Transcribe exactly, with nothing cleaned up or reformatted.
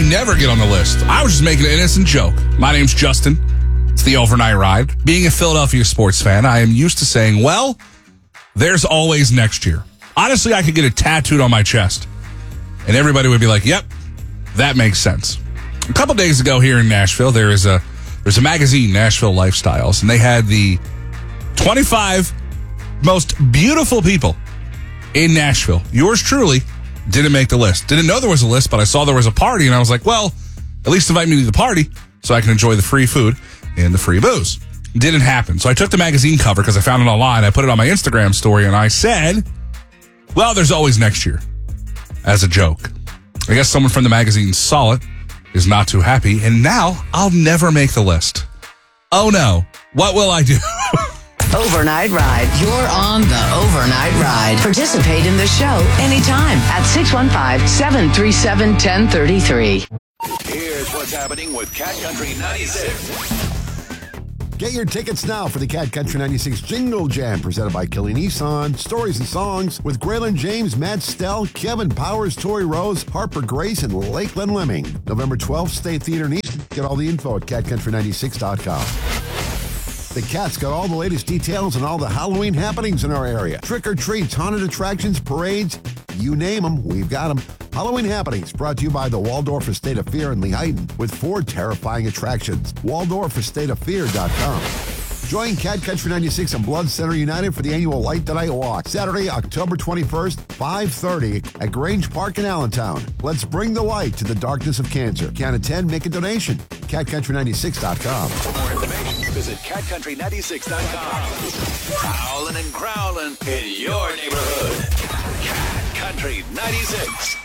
never get on the list. I was just making an innocent joke. My name's Justin. It's the Overnight Ride. Being a Philadelphia sports fan, I am used to saying, well, there's always next year. Honestly, I could get it tattooed on my chest, and everybody would be like, yep, that makes sense. A couple days ago here in Nashville, there is a there's a magazine, Nashville Lifestyles, and they had the twenty-five most beautiful people in Nashville. Yours truly didn't make the list. Didn't know there was a list, but I saw there was a party, and I was like, well, at least invite me to the party so I can enjoy the free food and the free booze. Didn't happen. So I took the magazine cover because I found it online. I put it on my Instagram story, and I said, well, there's always next year, as a joke. I guess someone from the magazine saw it, is not too happy, and now I'll never make the list. Oh, no. What will I do? Overnight Ride. You're on the Overnight Ride. Participate in the show anytime at six one five, seven three seven, one zero three three. Here's what's happening with Cat Country ninety-six. Get your tickets now for the Cat Country ninety-six Jingle Jam presented by Kelly Nissan. Stories and songs with Graylin James, Matt Stell, Kevin Powers, Tori Rose, Harper Grace, and Lakeland Lemming. November twelfth, State Theater in Easton. Get all the info at cat country ninety-six dot com. The Cat's got all the latest details and all the Halloween happenings in our area. Trick-or-treats, haunted attractions, parades, you name them, we've got them. Halloween happenings brought to you by the Waldorf Estate of Fear in Lehighton with four terrifying attractions. Waldorf Estate of Fear dot com. Join Cat Country ninety-six and Blood Center United for the annual Light the Night Walk. Saturday, October twenty-first, five thirty at Grange Park in Allentown. Let's bring the light to the darkness of cancer. Count to ten, make a donation. cat country ninety-six dot com. For more information, visit cat country ninety-six dot com. Prowling and growling in your neighborhood. Cat Country ninety-six.